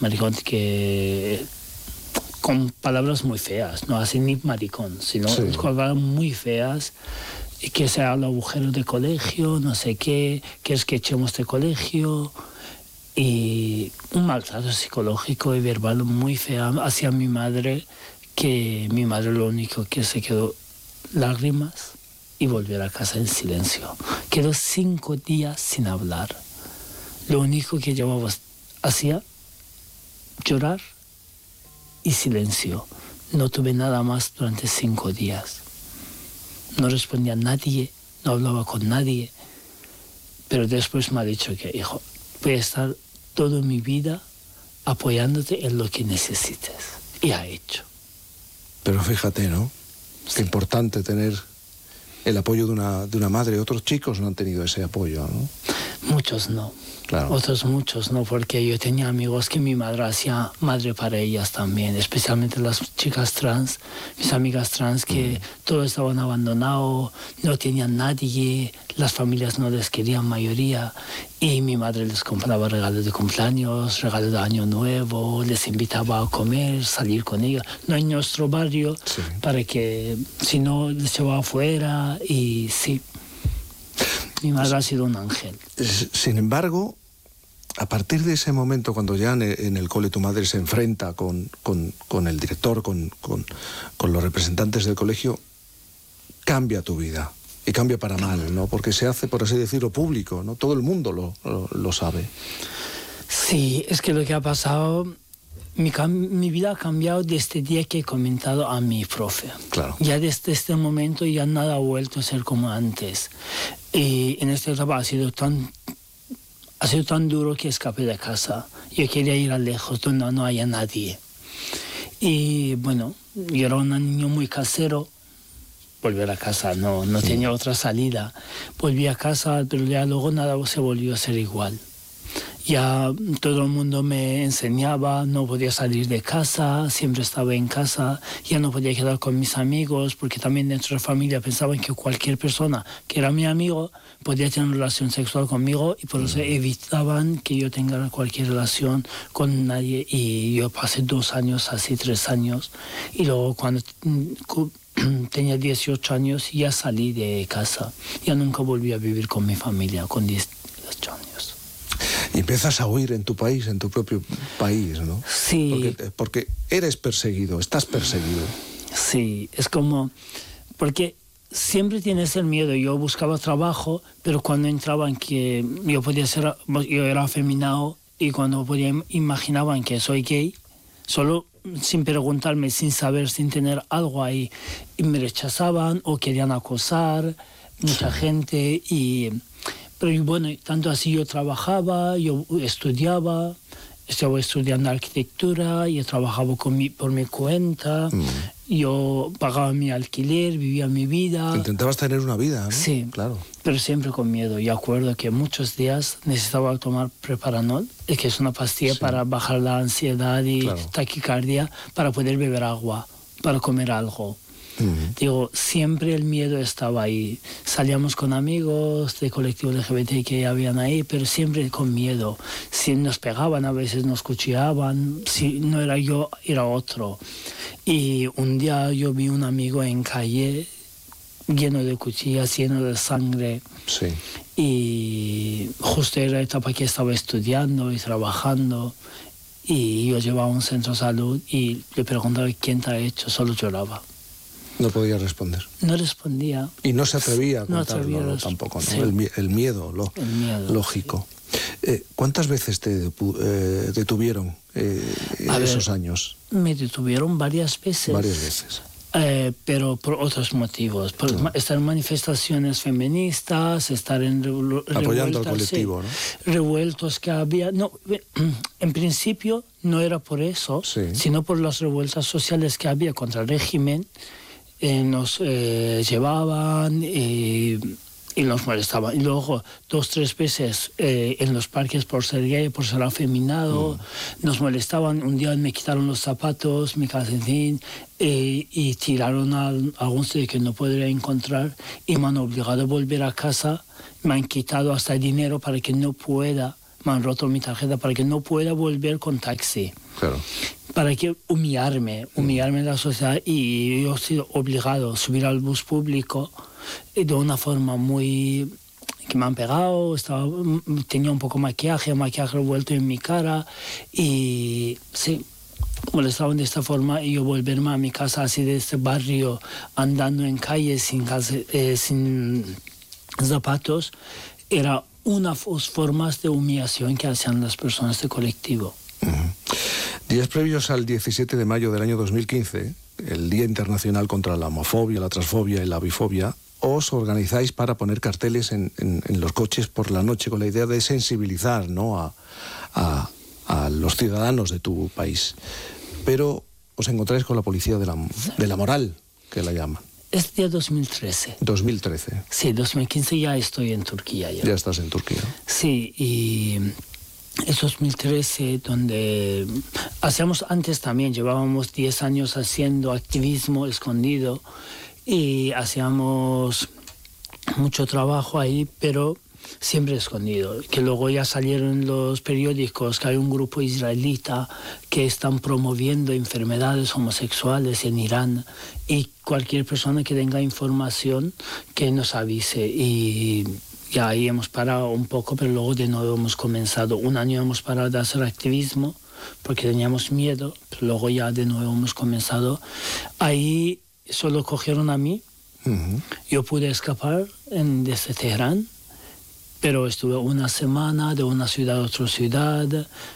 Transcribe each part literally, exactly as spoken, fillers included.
maricón que... con palabras muy feas, no así ni maricón, sino sí. palabras muy feas, y que sea el agujero de colegio, no sé qué, que es que echemos de colegio, y un maltrato psicológico y verbal muy feo hacia mi madre, que mi madre lo único que se quedó lágrimas y volver a casa en silencio. Quedó cinco días sin hablar. Lo único que llevaba hacía llorar y silencio. No tuve nada más durante cinco días. No respondía a nadie, no hablaba con nadie. Pero después me ha dicho que, hijo, voy a estar toda mi vida apoyándote en lo que necesites. Y ha hecho. Pero fíjate, ¿no? Sí. Qué importante tener el apoyo de una, de una madre. Otros chicos no han tenido ese apoyo, ¿no? Muchos no. Claro. Otros muchos no, porque yo tenía amigos que mi madre hacía madre para ellas también, especialmente las chicas trans, mis amigas trans que mm. todos estaban abandonados, no tenían nadie, las familias no les querían mayoría, y mi madre les compraba regalos de cumpleaños, regalos de año nuevo, les invitaba a comer, salir con ellos, no en nuestro barrio, sí. para que si no les llevaba afuera, y sí. Mi madre ha sido un ángel. Sin embargo, a partir de ese momento, cuando ya en el cole tu madre se enfrenta con, con, con el director, con, con, con los representantes del colegio, cambia tu vida. Y cambia para mal, ¿no? Porque se hace, por así decirlo, público, ¿no? Todo el mundo lo, lo, lo sabe. Sí, es que lo que ha pasado... Mi, mi vida ha cambiado desde el día que he comentado a mi profe. Claro. Ya desde este momento ya nada ha vuelto a ser como antes. Y en esta etapa ha sido tan, ha sido tan duro que escapé de casa. Yo quería ir a lejos, donde no haya nadie. Y bueno, yo era un niño muy casero. Volver a casa, no, no tenía otra salida. Volví a casa, pero ya luego nada se volvió a ser igual. Ya todo el mundo me enseñaba, no podía salir de casa, siempre estaba en casa, ya no podía quedar con mis amigos, porque también dentro de la familia pensaban que cualquier persona que era mi amigo podía tener una relación sexual conmigo, y por eso evitaban que yo tenga cualquier relación con nadie. Y yo pasé dos años, así tres años, y luego cuando tenía dieciocho años ya salí de casa, ya nunca volví a vivir con mi familia con dieciocho años. Y empiezas a huir en tu país, en tu propio país, ¿no? Sí. Porque, porque eres perseguido, estás perseguido. Sí, es como... Porque siempre tienes el miedo. Yo buscaba trabajo, pero cuando entraban que yo podía ser... Yo era afeminado, y cuando podía, imaginaban que soy gay, solo sin preguntarme, sin saber, sin tener algo ahí, y me rechazaban o querían acosar mucha sí. gente. Y... Pero bueno, tanto así yo trabajaba, yo estudiaba, estaba estudiando arquitectura, yo trabajaba con mi, por mi cuenta, mm. yo pagaba mi alquiler, vivía mi vida. Intentabas tener una vida, ¿no? Sí, claro. Pero siempre con miedo. Yo acuerdo que muchos días necesitaba tomar Preparanol, que es una pastilla sí. para bajar la ansiedad y claro. taquicardia, para poder beber agua, para comer algo. Uh-huh. Digo, siempre el miedo estaba ahí. Salíamos con amigos de colectivo L G B T que habían ahí, pero siempre con miedo. Si nos pegaban, a veces nos cuchillaban. Si no era yo, era otro. Y un día yo vi un amigo en calle lleno de cuchillas, lleno de sangre. Sí. Y justo era la etapa que estaba estudiando y trabajando. Y yo llevaba a un centro de salud y le preguntaba quién te ha hecho, solo lloraba. No podía responder. No respondía. Y no se atrevía a contarlo no atrevía, tampoco, ¿no? Sí. El, el miedo, lo, el miedo lógico. Eh, ¿Cuántas veces te eh, detuvieron eh, esos ver, años? Me detuvieron varias veces. Varias veces. Eh, pero por otros motivos. Por no. Estar en manifestaciones feministas, estar en revol apoyando al colectivo, sí, ¿no? Revueltos que había. No, en principio no era por eso, sí. sino por las revueltas sociales que había contra el régimen. Eh, nos eh, llevaban eh, y nos molestaban. Y luego dos, tres veces eh, en los parques por ser gay, por ser afeminado, mm. nos molestaban. Un día me quitaron los zapatos, mi calcetín, eh, y tiraron a, a algún sitio que no podría encontrar, y me han obligado a volver a casa. Me han quitado hasta el dinero para que no pueda me han roto mi tarjeta para que no pueda volver con taxi. Claro. Para que humillarme, humillarme en la sociedad, y yo he sido obligado a subir al bus público de una forma muy... que me han pegado, estaba, tenía un poco de maquillaje, maquillaje revuelto en mi cara, y sí, molestaban de esta forma, y yo volverme a mi casa así de este barrio, andando en calles sin, eh, sin zapatos, era una de las formas de humillación que hacían las personas de colectivo. Uh-huh. Días previos al diecisiete de mayo del año dos mil quince, el Día Internacional contra la Homofobia, la Transfobia y la Bifobia, os organizáis para poner carteles en, en, en los coches por la noche con la idea de sensibilizar, ¿no?, a, a, a los ciudadanos de tu país. Pero os encontráis con la policía de la, de la moral, que la llaman. Es día dos mil trece. dos mil trece. Sí, dos mil quince ya estoy en Turquía. Ya, ya estás en Turquía. Sí, y es dos mil trece donde hacíamos antes también, llevábamos diez años haciendo activismo escondido y hacíamos mucho trabajo ahí, pero siempre escondido, que luego ya salieron los periódicos que hay un grupo israelita que están promoviendo enfermedades homosexuales en Irán, y cualquier persona que tenga información que nos avise. Y ya ahí hemos parado un poco, pero luego de nuevo hemos comenzado. Un año hemos parado de hacer activismo porque teníamos miedo, pero luego ya de nuevo hemos comenzado. Ahí solo cogieron a mí. Uh-huh. Yo pude escapar en, desde Teherán, pero estuve una semana de una ciudad a otra ciudad.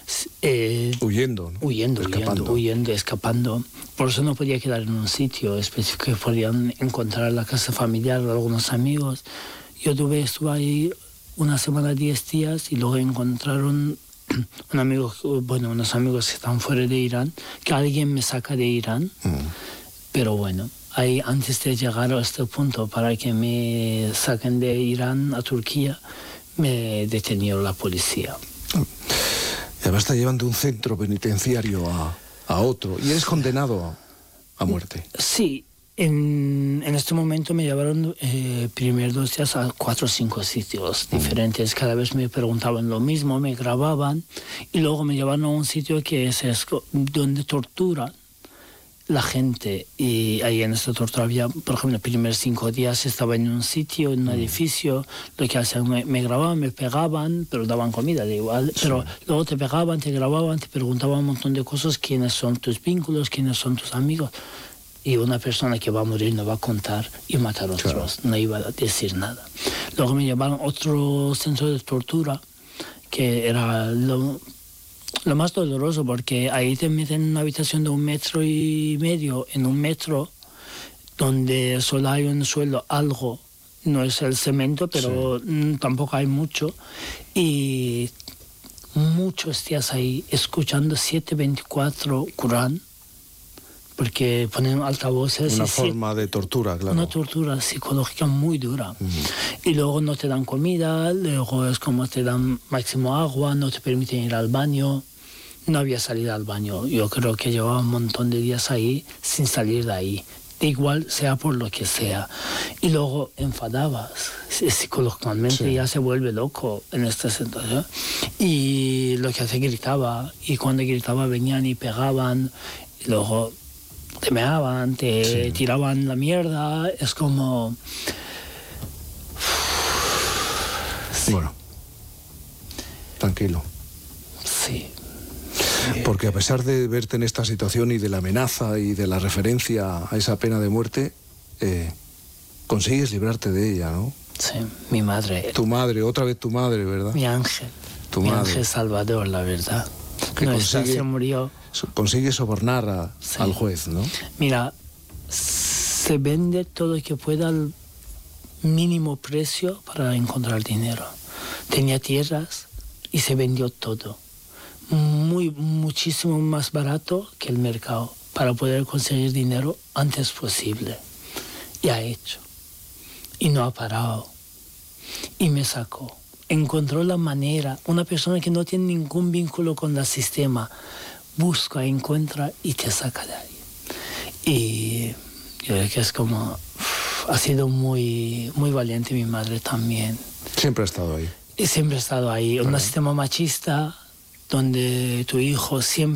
Eh, huyendo, ¿no? Huyendo, escapando. huyendo, huyendo, escapando. Por eso no podía quedar en un sitio específico que podían encontrar la casa familiar o algunos amigos. Yo tuve, estuve ahí una semana, diez días, y luego encontraron un amigo, bueno, unos amigos que están fuera de Irán, que alguien me saca de Irán. Mm. Pero bueno, ahí antes de llegar a este punto para que me saquen de Irán a Turquía, me detenió la policía. Y además te llevan de un centro penitenciario a, a otro, y eres condenado a, a muerte. Sí, en, en este momento me llevaron eh, primeros dos días a cuatro o cinco sitios mm. diferentes. Cada vez me preguntaban lo mismo, me grababan, y luego me llevaron a un sitio que es, es donde torturan la gente. Y ahí en esta tortura había, por ejemplo, los primeros cinco días estaba en un sitio, en un edificio, lo que hacían, me, me grababan, me pegaban, pero daban comida, de igual, sí. Pero luego te pegaban, te grababan, te preguntaban un montón de cosas, quiénes son tus vínculos, quiénes son tus amigos, y una persona que va a morir no va a contar y matar a otros, claro. No iba a decir nada. Luego me llevaron a otro centro de tortura, que era lo... Lo más doloroso, porque ahí te meten en una habitación de un metro y medio, en un metro, donde solo hay un suelo, algo, no es el cemento, pero sí. Tampoco hay mucho, y muchos días ahí escuchando siete veinticuatro Corán, porque ponen altavoces. Una y forma de tortura, claro. Una tortura psicológica muy dura. Uh-huh. Y luego no te dan comida, luego es como te dan máximo agua, no te permiten ir al baño. No había salida al baño. Yo creo que llevaba un montón de días ahí sin salir de ahí. De igual sea por lo que sea. Y luego enfadabas. Psicológicamente sí. Ya se vuelve loco en esta situación. Y lo que hace, gritaba. Y cuando gritaba venían y pegaban. Y luego te meaban, te sí. tiraban la mierda. Es como... Sí. Bueno, tranquilo. Sí. Porque a pesar de verte en esta situación y de la amenaza y de la referencia a esa pena de muerte, eh, consigues librarte de ella, ¿no? Sí, mi madre. Tu madre, otra vez tu madre, ¿verdad? Mi ángel. Tu mi madre. ángel salvador, la verdad. Que no consigue, está, se murió. Consigue sobornar a, sí. al juez, ¿no? Mira, se vende todo lo que pueda al mínimo precio para encontrar dinero. Tenía tierras y se vendió todo. Muy, muchísimo más barato que el mercado para poder conseguir dinero antes posible. Y ha hecho. Y no ha parado. Y me sacó. Encontró la manera. Una persona que no tiene ningún vínculo con el sistema busca, encuentra y te saca de ahí. Y yo creo que es como... Uf, ha sido muy, muy valiente mi madre también. Siempre ha estado ahí. siempre ha estado ahí. Un sistema machista donde tu hijo siempre